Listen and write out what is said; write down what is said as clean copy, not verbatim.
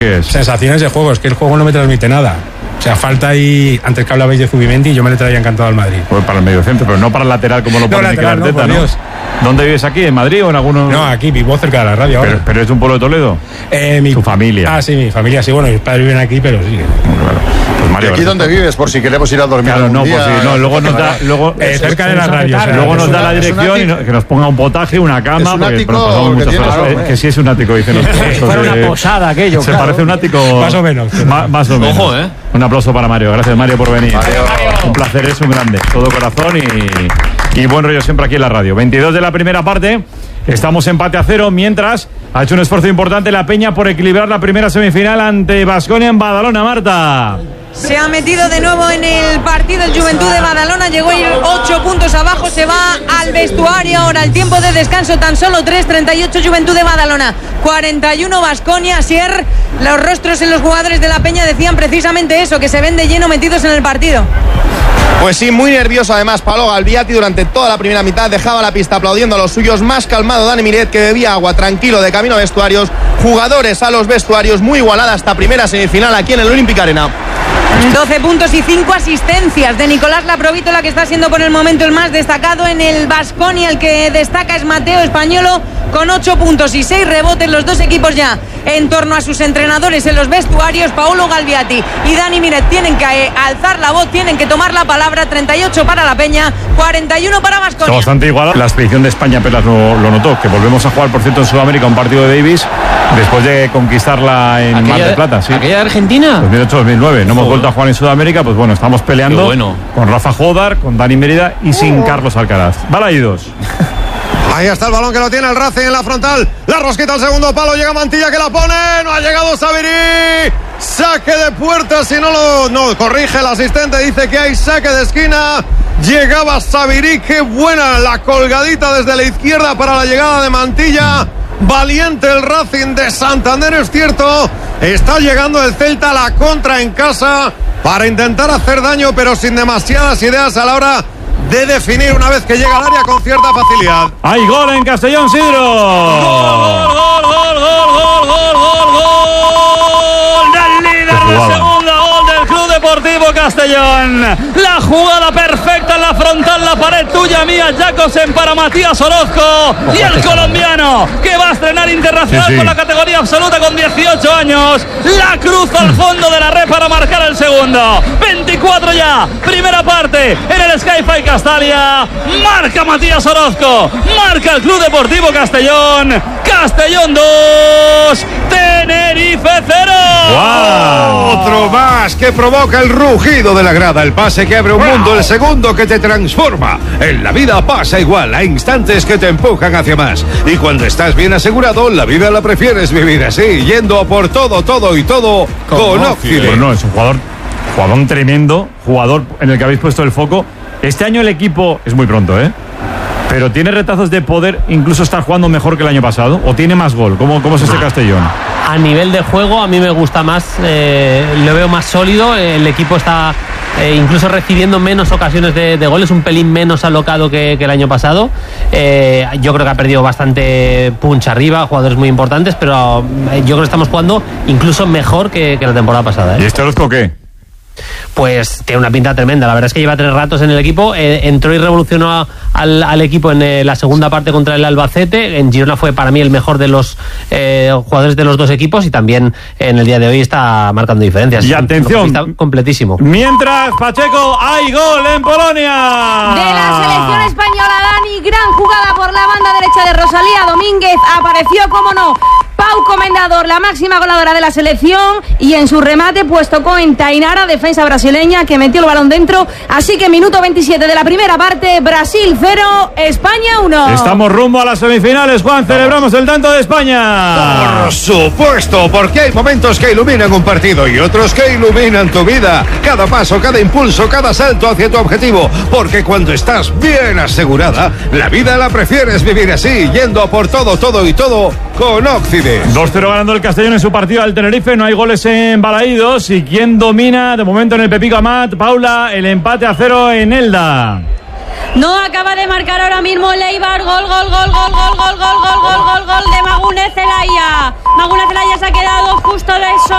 Sensaciones de juego, es que el juego no me transmite nada. O sea, falta ahí, antes que hablabais de Zubimendi, yo me le traía encantado al Madrid. Pues para el mediocentro, pero no para el lateral como lo pone Mikel Arteta, ¿no? ¿Dónde vives aquí? ¿En Madrid o en alguno? No, aquí vivo cerca de la radio ahora. ¿Pero es un pueblo de Toledo? ¿Tu familia? Ah, sí, mi familia, sí, bueno, mis padres viven aquí, pero sí. Claro. Pues Mario, ¿y aquí dónde vives? Por si queremos ir a dormir. Claro, no, día, pues sí, no, luego nos da, cerca de la radio. O sea, luego nos da la dirección y que nos ponga un potaje, una cama. Es un ático que sí es un ático, dicen los fuera una posada aquello. Se parece un ático. Más o menos. Más o menos. Ojo, Un aplauso para Mario. Gracias, Mario, por venir. Mario. Un placer, es un grande. Todo corazón y buen rollo siempre aquí en la radio. 22 de la primera parte. Estamos empate a 0, mientras ha hecho un esfuerzo importante la Peña por equilibrar la primera semifinal ante Baskonia en Badalona. Marta. Se ha metido de nuevo en el partido el Juventud de Badalona, llegó a ir 8 puntos abajo, se va al vestuario ahora, el tiempo de descanso tan solo 3:38 Juventud de Badalona, 41 Baskonia. Sier, los rostros en los jugadores de la Peña decían precisamente eso, que se ven de lleno metidos en el partido. Pues sí, muy nervioso además Paolo Galviati durante toda la primera mitad, dejaba la pista aplaudiendo a los suyos, más calmado Dani Miret, que bebía agua tranquilo de camino a vestuarios, jugadores a los vestuarios, muy igualada esta primera semifinal aquí en el Olympic Arena. 12 puntos y 5 asistencias de Nicolás Laprovítola, que está siendo por el momento el más destacado en el Baskonia. El que destaca es Mateo Españolo con 8 puntos y 6 rebotes. Los dos equipos ya en torno a sus entrenadores en los vestuarios. Paolo Galviati y Dani Miret tienen que alzar la voz, tienen que tomar la palabra. 38 para la Peña, 41 para Baskonia. Está bastante igual. La expedición de España apenas lo notó, que volvemos a jugar, por cierto, en Sudamérica un partido de Davis después de conquistarla en Mar del Plata. Sí. ¿Aquella de Argentina? 2008-2009. No hemos vuelto a jugar en Sudamérica, pues bueno, estamos peleando con Rafa Jodar, con Dani Mérida y sin Carlos Alcaraz. Balaídos. Ahí está el balón que lo tiene el Racing en la frontal. La rosquita al segundo palo. Llega Mantilla que la pone. No ha llegado Sabirí. Saque de puerta. Si no corrige el asistente. Dice que hay saque de esquina. Llegaba Sabirí. Qué buena la colgadita desde la izquierda para la llegada de Mantilla. Valiente el Racing de Santander, es cierto. Está llegando el Celta a la contra en casa para intentar hacer daño, pero sin demasiadas ideas a la hora de definir una vez que llega al área con cierta facilidad. ¡Hay gol en Castellón, Sidro! ¡Gol! ¡Del líder de segunda! ¡Gol del Club Deportivo Castellón! La jugada perfecta en la frontal, la pared tuya, mía, Jacobsen para Matías Orozco. Y el colombiano, que va a estrenar internacional con la categoría absoluta con 18 años. La cruza al fondo de la red para marcar el segundo. 24 ya, primera parte en el Sky-Fi Castalia. Marca Matías Orozco, marca el Club Deportivo Castellón. Castellón 2, Tenerife 0. ¡Wow! Otro más que provoca el rugido de la grada, el pase que abre un mundo, el segundo que te transforma. En la vida pasa igual, hay instantes que te empujan hacia más. Y cuando estás bien asegurado, la vida la prefieres vivir así, yendo a por todo y todo con Oxide. Pues no, es un jugador tremendo, jugador en el que habéis puesto el foco. Este año el equipo es muy pronto, pero tiene retazos de poder incluso estar jugando mejor que el año pasado, o tiene más gol. ¿Cómo es este Castellón? A nivel de juego a mí me gusta más, lo veo más sólido. El equipo está incluso recibiendo menos ocasiones de goles, un pelín menos alocado que el año pasado. Yo creo que ha perdido bastante punch arriba, jugadores muy importantes, pero yo creo que estamos jugando incluso mejor que la temporada pasada. ¿Y este Orozco qué? Pues tiene una pinta tremenda. La verdad es que lleva 3 ratos en el equipo. Entró y revolucionó al equipo en la segunda parte contra el Albacete. En Girona fue para mí el mejor de los jugadores de los dos equipos, y también en el día de hoy está marcando diferencias. Y atención, está completísimo. Mientras, Pacheco, hay gol en Polonia. De la selección española, Dani, gran jugada por la banda derecha de Rosalía Domínguez. Apareció, como no, Pau Comendador, la máxima goleadora de la selección, y en su remate pues tocó en Tainara, defensa brasileña, que metió el balón dentro. Así que minuto 27 de la primera parte, Brasil 0, España 1. Estamos rumbo a las semifinales, Juan. Celebramos el tanto de España. Por supuesto, porque hay momentos que iluminan un partido y otros que iluminan tu vida. Cada paso, cada impulso, cada salto hacia tu objetivo. Porque cuando estás bien asegurada, la vida la prefieres vivir así, yendo a por todo y todo con Oxide. 2-0 ganando el Castellón en su partido al Tenerife. No hay goles en Balaídos. ¿Y quién domina de momento en el Pepico Amat? Paula, el empate a 0 en Elda. No acaba de marcar ahora mismo Leibar. Gol de Magunez Zelaya. Magunez Zelaya se ha quedado justo